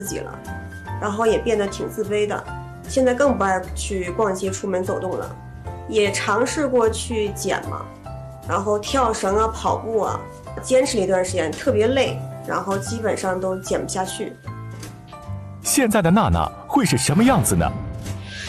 自己了，然后也变得挺自卑的。现在更不爱去逛街、出门走动了，也尝试过去减嘛，然后跳绳啊、跑步啊，坚持了一段时间，特别累，然后基本上都减不下去。 现在的娜娜会是什么样子呢？